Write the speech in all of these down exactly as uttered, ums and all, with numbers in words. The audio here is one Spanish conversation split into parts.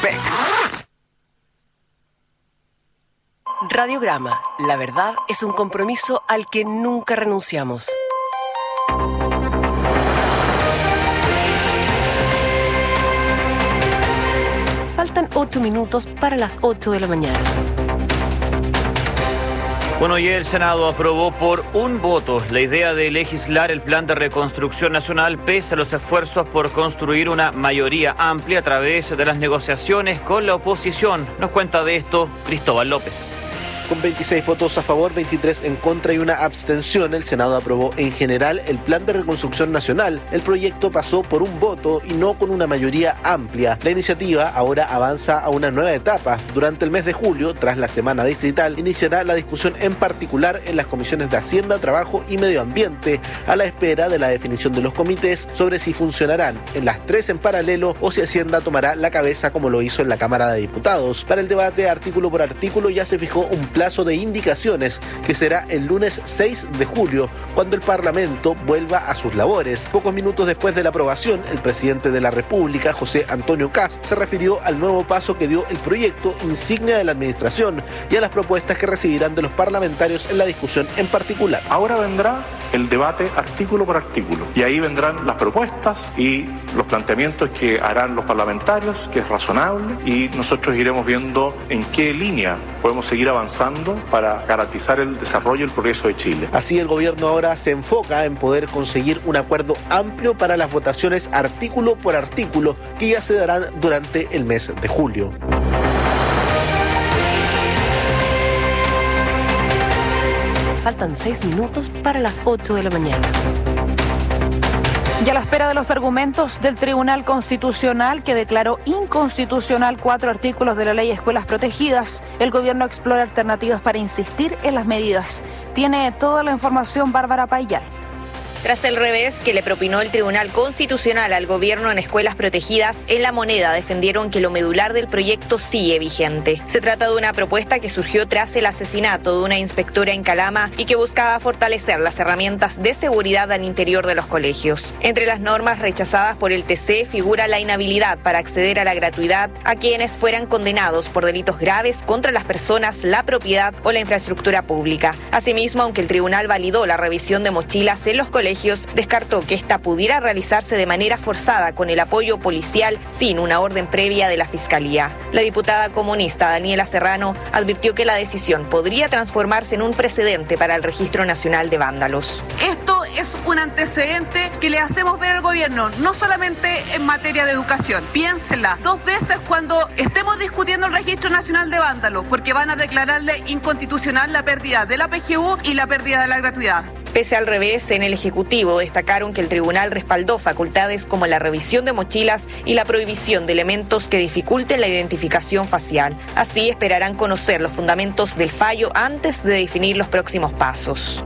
Copec. Radiograma, la verdad es un compromiso al que nunca renunciamos. Faltan ocho minutos para las ocho de la mañana. Bueno, y el Senado aprobó por un voto la idea de legislar el Plan de Reconstrucción Nacional pese a los esfuerzos por construir una mayoría amplia a través de las negociaciones con la oposición. Nos cuenta de esto Cristóbal López. Con veintiséis votos a favor, veintitrés en contra y una abstención, el Senado aprobó en general el Plan de Reconstrucción Nacional. El proyecto pasó por un voto y no con una mayoría amplia. La iniciativa ahora avanza a una nueva etapa. Durante el mes de julio, tras la semana distrital, iniciará la discusión en particular en las comisiones de Hacienda, Trabajo y Medio Ambiente, a la espera de la definición de los comités sobre si funcionarán en las tres en paralelo o si Hacienda tomará la cabeza como lo hizo en la Cámara de Diputados. Para el debate artículo por artículo ya se fijó un plan plazo de indicaciones que será el lunes seis de julio, cuando el Parlamento vuelva a sus labores. Pocos minutos después de la aprobación, el presidente de la República, José Antonio Kast, se refirió al nuevo paso que dio el proyecto insignia de la administración y a las propuestas que recibirán de los parlamentarios en la discusión en particular. Ahora vendrá el debate artículo por artículo y ahí vendrán las propuestas y los planteamientos que harán los parlamentarios, que es razonable, y nosotros iremos viendo en qué línea podemos seguir avanzando para garantizar el desarrollo y el progreso de Chile. Así, el gobierno ahora se enfoca en poder conseguir un acuerdo amplio para las votaciones artículo por artículo que ya se darán durante el mes de julio. Faltan seis minutos para las ocho de la mañana. Y a la espera de los argumentos del Tribunal Constitucional, que declaró inconstitucional cuatro artículos de la Ley de Escuelas Protegidas, el gobierno explora alternativas para insistir en las medidas. Tiene toda la información Bárbara Payal. Tras el revés que le propinó el Tribunal Constitucional al gobierno en escuelas protegidas, en La Moneda defendieron que lo medular del proyecto sigue vigente. Se trata de una propuesta que surgió tras el asesinato de una inspectora en Calama y que buscaba fortalecer las herramientas de seguridad al interior de los colegios. Entre las normas rechazadas por el T C figura la inhabilidad para acceder a la gratuidad a quienes fueran condenados por delitos graves contra las personas, la propiedad o la infraestructura pública. Asimismo, aunque el tribunal validó la revisión de mochilas en los colegios, descartó que esta pudiera realizarse de manera forzada con el apoyo policial sin una orden previa de la Fiscalía. La diputada comunista Daniela Serrano advirtió que la decisión podría transformarse en un precedente para el Registro Nacional de Vándalos. Esto es un antecedente que le hacemos ver al gobierno, no solamente en materia de educación. Piénsenla dos veces cuando estemos discutiendo el Registro Nacional de Vándalos, porque van a declararle inconstitucional la pérdida de la P G U y la pérdida de la gratuidad. Pese al revés, en el Ejecutivo destacaron que el tribunal respaldó facultades como la revisión de mochilas y la prohibición de elementos que dificulten la identificación facial. Así esperarán conocer los fundamentos del fallo antes de definir los próximos pasos.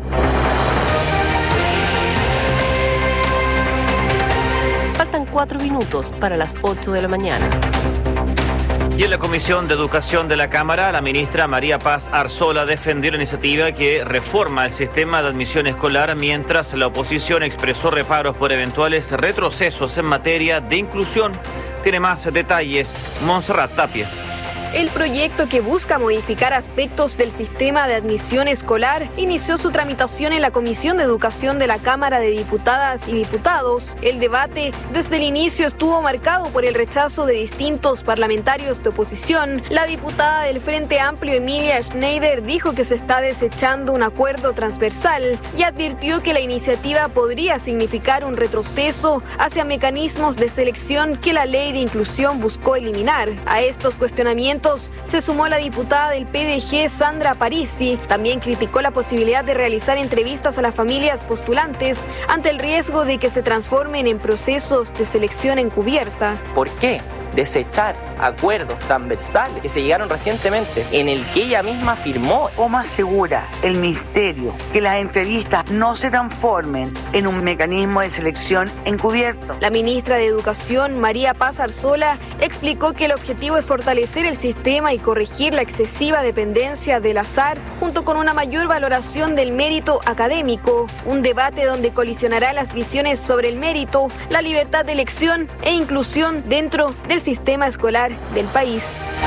Faltan cuatro minutos para las ocho de la mañana. Y en la Comisión de Educación de la Cámara, la ministra María Paz Arzola defendió la iniciativa que reforma el sistema de admisión escolar, mientras la oposición expresó reparos por eventuales retrocesos en materia de inclusión. Tiene más detalles Montserrat Tapia. El proyecto, que busca modificar aspectos del sistema de admisión escolar, inició su tramitación en la Comisión de Educación de la Cámara de Diputadas y Diputados. El debate desde el inicio estuvo marcado por el rechazo de distintos parlamentarios de oposición. La diputada del Frente Amplio, Emilia Schneider, dijo que se está desechando un acuerdo transversal y advirtió que la iniciativa podría significar un retroceso hacia mecanismos de selección que la Ley de Inclusión buscó eliminar. A estos cuestionamientos se sumó la diputada del P D G, Sandra Parisi. También criticó la posibilidad de realizar entrevistas a las familias postulantes ante el riesgo de que se transformen en procesos de selección encubierta. ¿Por qué desechar acuerdos transversales que se llegaron recientemente, en el que ella misma firmó? ¿Cómo asegura el Ministerio que las entrevistas no se transformen en un mecanismo de selección encubierto? La ministra de Educación, María Paz Arzola, explicó que el objetivo es fortalecer el sistema y corregir la excesiva dependencia del azar, junto con una mayor valoración del mérito académico. Un debate donde colisionará las visiones sobre el mérito, la libertad de elección e inclusión dentro del sistema escolar del país.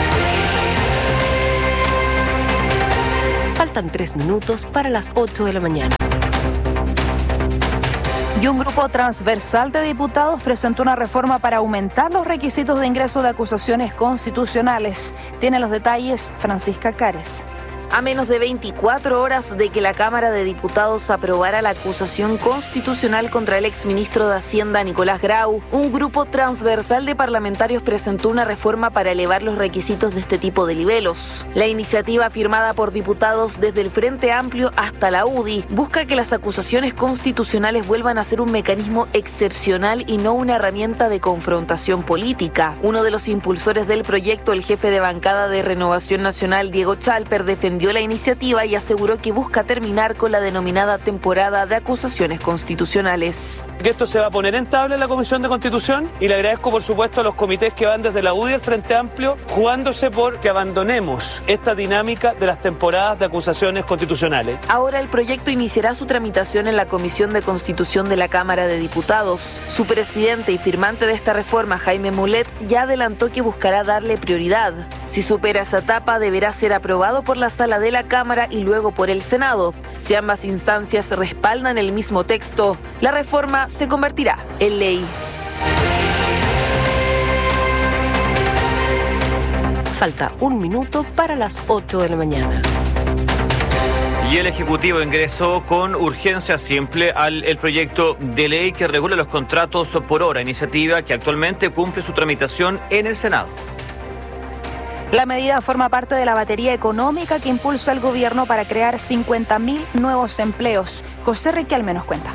Faltan tres minutos para las ocho de la mañana. Y un grupo transversal de diputados presentó una reforma para aumentar los requisitos de ingreso de acusaciones constitucionales. Tiene los detalles Francisca Cares. A menos de veinticuatro horas de que la Cámara de Diputados aprobara la acusación constitucional contra el exministro de Hacienda Nicolás Grau, un grupo transversal de parlamentarios presentó una reforma para elevar los requisitos de este tipo de libelos. La iniciativa, firmada por diputados desde el Frente Amplio hasta la U D I, busca que las acusaciones constitucionales vuelvan a ser un mecanismo excepcional y no una herramienta de confrontación política. Uno de los impulsores del proyecto, el jefe de bancada de Renovación Nacional, Diego Chalper, defendió dio la iniciativa y aseguró que busca terminar con la denominada temporada de acusaciones constitucionales. Que esto se va a poner en tabla en la Comisión de Constitución y le agradezco por supuesto a los comités que van desde la U D I al Frente Amplio jugándose por que abandonemos esta dinámica de las temporadas de acusaciones constitucionales. Ahora el proyecto iniciará su tramitación en la Comisión de Constitución de la Cámara de Diputados. Su presidente y firmante de esta reforma, Jaime Mulet, ya adelantó que buscará darle prioridad. Si supera esa etapa, deberá ser aprobado por la sala de la Cámara y luego por el Senado. Si ambas instancias respaldan el mismo texto, la reforma se convertirá en ley. Falta un minuto para las ocho de la mañana. Y el Ejecutivo ingresó con urgencia simple al el proyecto de ley que regula los contratos por hora, iniciativa que actualmente cumple su tramitación en el Senado. La medida forma parte de la batería económica que impulsa el gobierno para crear cincuenta mil nuevos empleos. José Riquelme nos cuenta.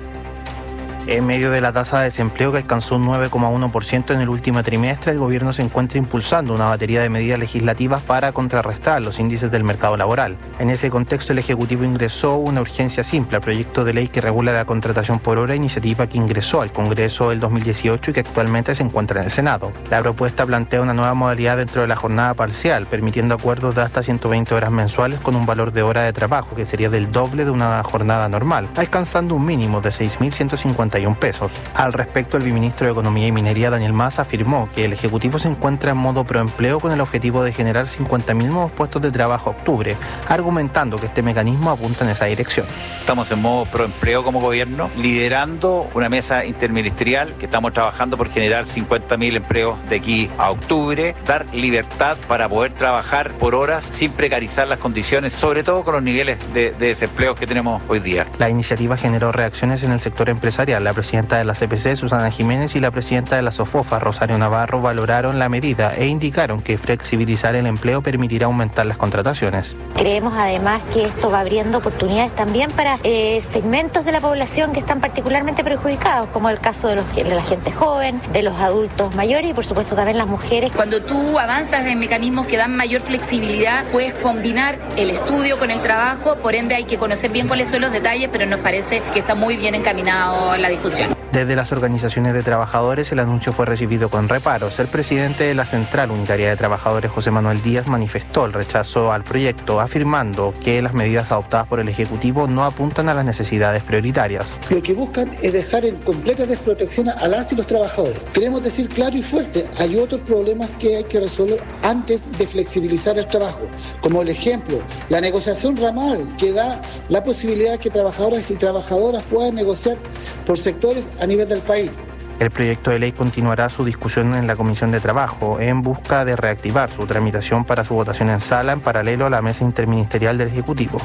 En medio de la tasa de desempleo que alcanzó un nueve coma uno por ciento en el último trimestre, el gobierno se encuentra impulsando una batería de medidas legislativas para contrarrestar los índices del mercado laboral. En ese contexto, el Ejecutivo ingresó una urgencia simple al proyecto de ley que regula la contratación por hora, iniciativa que ingresó al Congreso el dos mil dieciocho y que actualmente se encuentra en el Senado. La propuesta plantea una nueva modalidad dentro de la jornada parcial, permitiendo acuerdos de hasta ciento veinte horas mensuales con un valor de hora de trabajo que sería del doble de una jornada normal, alcanzando un mínimo de seis mil ciento cincuenta y uno pesos. Al respecto, el viceministro de Economía y Minería, Daniel Mas, afirmó que el Ejecutivo se encuentra en modo proempleo con el objetivo de generar cincuenta mil nuevos puestos de trabajo a octubre, argumentando que este mecanismo apunta en esa dirección. Estamos en modo proempleo como gobierno, liderando una mesa interministerial que estamos trabajando por generar cincuenta mil empleos de aquí a octubre, dar libertad para poder trabajar por horas sin precarizar las condiciones, sobre todo con los niveles de, de desempleo que tenemos hoy día. La iniciativa generó reacciones en el sector empresarial. La presidenta de la C P C, Susana Jiménez, y la presidenta de la SOFOFA, Rosario Navarro, valoraron la medida e indicaron que flexibilizar el empleo permitirá aumentar las contrataciones. Creemos además que esto va abriendo oportunidades también para eh, segmentos de la población que están particularmente perjudicados, como el caso de, los, de la gente joven, de los adultos mayores y por supuesto también las mujeres. Cuando tú avanzas en mecanismos que dan mayor flexibilidad, puedes combinar el estudio con el trabajo, por ende hay que conocer bien cuáles son los detalles, pero nos parece que está muy bien encaminado la discusión. Desde las organizaciones de trabajadores, el anuncio fue recibido con reparos. El presidente de la Central Unitaria de Trabajadores, José Manuel Díaz, manifestó el rechazo al proyecto, afirmando que las medidas adoptadas por el Ejecutivo no apuntan a las necesidades prioritarias. Lo que buscan es dejar en completa desprotección a las y los trabajadores. Queremos decir claro y fuerte, hay otros problemas que hay que resolver antes de flexibilizar el trabajo, como el ejemplo, la negociación ramal, que da la posibilidad de que trabajadores y trabajadoras puedan negociar por sectores a nivel del país. El proyecto de ley continuará su discusión en la Comisión de Trabajo en busca de reactivar su tramitación para su votación en sala en paralelo a la mesa interministerial del Ejecutivo.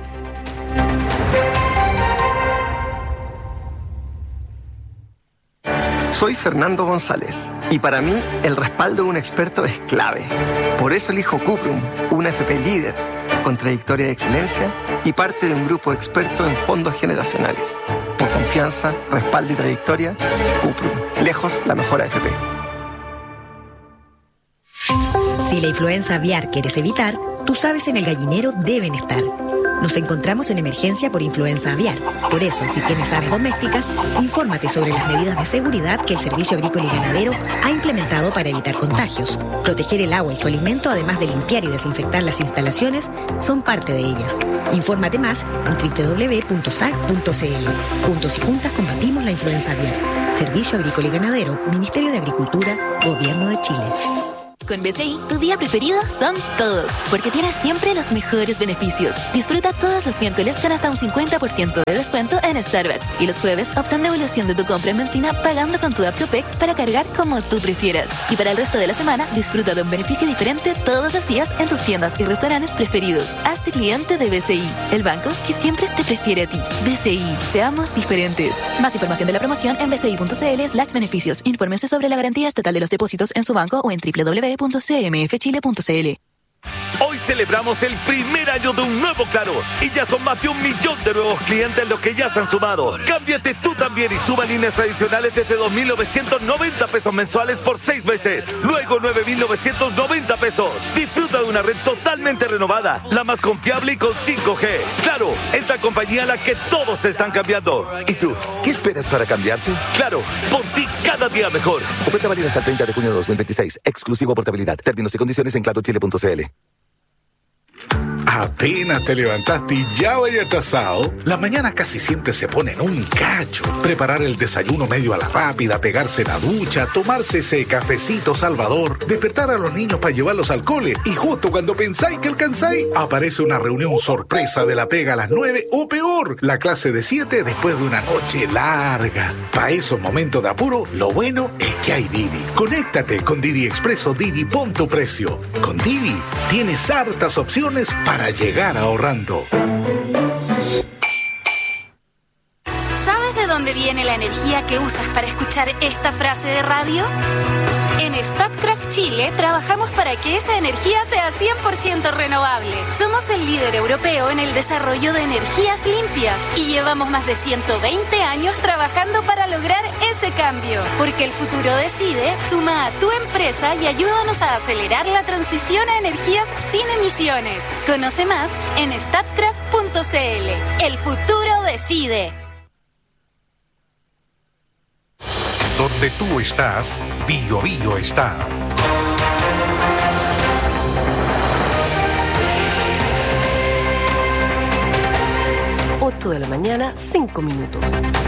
Soy Fernando González y para mí el respaldo de un experto es clave. Por eso elijo Cuprum, una F P líder, con trayectoria de excelencia y parte de un grupo experto en fondos generacionales. Por confianza, respaldo y trayectoria, Cuprum, lejos la mejor A F P. Si la influenza aviar quieres evitar, tus aves en el gallinero deben estar. Nos encontramos en emergencia por influenza aviar. Por eso, si tienes aves domésticas, infórmate sobre las medidas de seguridad que el Servicio Agrícola y Ganadero ha implementado para evitar contagios. Proteger el agua y su alimento, además de limpiar y desinfectar las instalaciones, son parte de ellas. Infórmate más en doble u doble u doble u punto sag punto c l. Juntos y juntas combatimos la influenza aviar. Servicio Agrícola y Ganadero, Ministerio de Agricultura, Gobierno de Chile. Con B C I, tu día preferido son todos, porque tienes siempre los mejores beneficios. Disfruta todos los miércoles con hasta un cincuenta por ciento de descuento en Starbucks. Y los jueves, obtén devolución de tu compra en benzina pagando con tu app Copec para cargar como tú prefieras. Y para el resto de la semana, disfruta de un beneficio diferente todos los días en tus tiendas y restaurantes preferidos. Hazte cliente de B C I, el banco que siempre te prefiere a ti. B C I, seamos diferentes. Más información de la promoción en bci.cl slash beneficios. Infórmense sobre la garantía estatal de los depósitos en su banco o en doble u doble u doble u punto c m f chile punto c l. Hoy celebramos el primer año de un nuevo Claro y ya son más de un millón de nuevos clientes los que ya se han sumado. Cámbiate tú también y suma líneas adicionales desde dos mil novecientos noventa pesos mensuales por seis meses. Luego nueve mil novecientos noventa pesos. Disfruta de una red totalmente renovada, la más confiable y con cinco G. Claro, es la compañía a la que todos se están cambiando. ¿Y tú? ¿Qué esperas para cambiarte? Claro, por ti cada día mejor. Oferta válida hasta el treinta de junio de dos mil veintiséis. Exclusivo portabilidad. Términos y condiciones en claro chile punto c l. Apenas te levantaste y ya vaya atrasado. Las mañanas casi siempre se ponen un cacho. Preparar el desayuno medio a la rápida, pegarse la ducha, tomarse ese cafecito salvador, despertar a los niños para llevarlos al cole y justo cuando pensáis que alcanzáis, aparece una reunión sorpresa de la pega a las nueve o peor, la clase de siete después de una noche larga. Para esos momentos de apuro, lo bueno es que hay Didi. Conéctate con Didi Expreso Didi, pon tu precio. Con Didi tienes hartas opciones para llegar ahorrando. ¿Sabes de dónde viene la energía que usas para escuchar esta frase de radio? En Statkraft Chile trabajamos para que esa energía sea cien por ciento renovable. Somos el líder europeo en el desarrollo de energías limpias y llevamos más de ciento veinte años trabajando para lograr ese cambio. Porque el futuro decide, suma a tu empresa y ayúdanos a acelerar la transición a energías sin emisiones. Conoce más en statkraft punto c l. El futuro decide. Donde tú estás, Bio Bio está. ocho de la mañana, cinco minutos.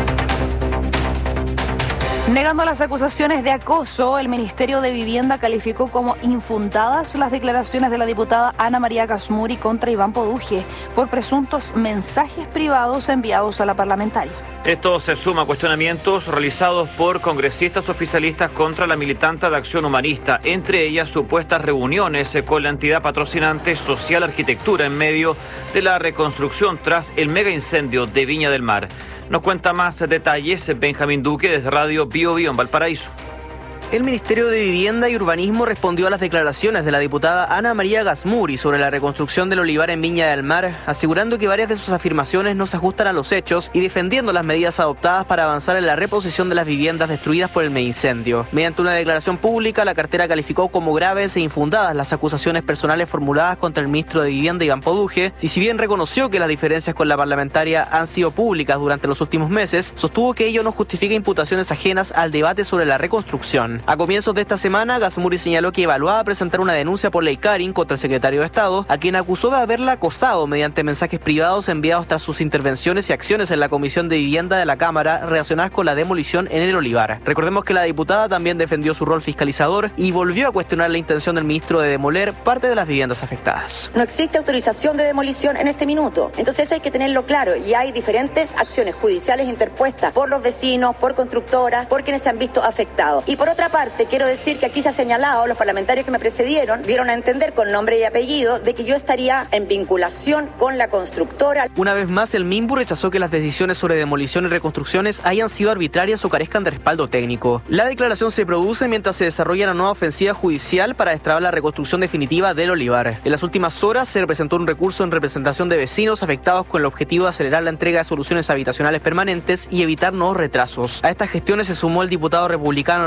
Negando las acusaciones de acoso, el Ministerio de Vivienda calificó como infundadas las declaraciones de la diputada Ana María Gasmuri contra Iván Poduje por presuntos mensajes privados enviados a la parlamentaria. Esto se suma a cuestionamientos realizados por congresistas oficialistas contra la militante de Acción Humanista, entre ellas supuestas reuniones con la entidad patrocinante Social Arquitectura en medio de la reconstrucción tras el mega incendio de Viña del Mar. Nos cuenta más detalles Benjamín Duque desde Radio Bio Bio en Valparaíso. El Ministerio de Vivienda y Urbanismo respondió a las declaraciones de la diputada Ana María Gasmuri sobre la reconstrucción del olivar en Viña del Mar, asegurando que varias de sus afirmaciones no se ajustan a los hechos y defendiendo las medidas adoptadas para avanzar en la reposición de las viviendas destruidas por el megaincendio. Mediante una declaración pública, la cartera calificó como graves e infundadas las acusaciones personales formuladas contra el ministro de Vivienda Iván Poduje, y si bien reconoció que las diferencias con la parlamentaria han sido públicas durante los últimos meses, sostuvo que ello no justifica imputaciones ajenas al debate sobre la reconstrucción. A comienzos de esta semana, Gasmuri señaló que evaluaba presentar una denuncia por ley Carin contra el secretario de Estado, a quien acusó de haberla acosado mediante mensajes privados enviados tras sus intervenciones y acciones en la Comisión de Vivienda de la Cámara relacionadas con la demolición en el olivar. Recordemos que la diputada también defendió su rol fiscalizador y volvió a cuestionar la intención del ministro de demoler parte de las viviendas afectadas. No existe autorización de demolición en este minuto, entonces eso hay que tenerlo claro, y hay diferentes acciones judiciales interpuestas por los vecinos, por constructoras, por quienes se han visto afectados. Y por otra parte, quiero decir que aquí se ha señalado, los parlamentarios que me precedieron dieron a entender con nombre y apellido de que yo estaría en vinculación con la constructora. Una vez más, el MIMBU rechazó que las decisiones sobre demolición y reconstrucciones hayan sido arbitrarias o carezcan de respaldo técnico. La declaración se produce mientras se desarrolla una nueva ofensiva judicial para destrabar la reconstrucción definitiva del olivar. En las últimas horas se presentó un recurso en representación de vecinos afectados con el objetivo de acelerar la entrega de soluciones habitacionales permanentes y evitar nuevos retrasos. A estas gestiones se sumó el diputado republicano Luis Sánchez,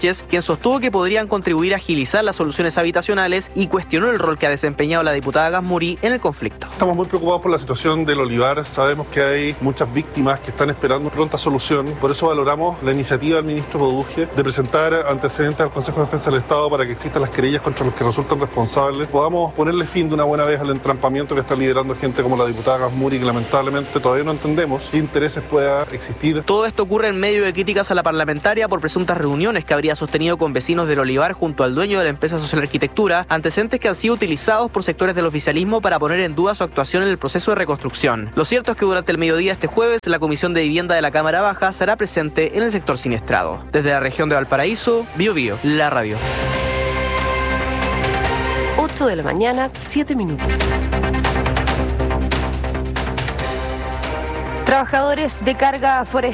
Sánchez, quien sostuvo que podrían contribuir a agilizar las soluciones habitacionales y cuestionó el rol que ha desempeñado la diputada Gasmuri en el conflicto. Estamos muy preocupados por la situación del olivar. Sabemos que hay muchas víctimas que están esperando pronta solución. Por eso valoramos la iniciativa del ministro Boduje de presentar antecedentes al Consejo de Defensa del Estado para que existan las querellas contra los que resultan responsables. Podamos ponerle fin de una buena vez al entrampamiento que está liderando gente como la diputada Gasmuri, que lamentablemente todavía no entendemos qué intereses pueda existir. Todo esto ocurre en medio de críticas a la parlamentaria por presuntas reuniones que habría sostenido con vecinos del olivar junto al dueño de la empresa Social Arquitectura, antecedentes que han sido utilizados por sectores del oficialismo para poner en duda su actuación en el proceso de reconstrucción. Lo cierto es que durante el mediodía este jueves, la Comisión de Vivienda de la Cámara Baja será presente en el sector siniestrado. Desde la región de Valparaíso, Bio Bio, la radio. ocho de la mañana, siete minutos. Trabajadores de carga forestal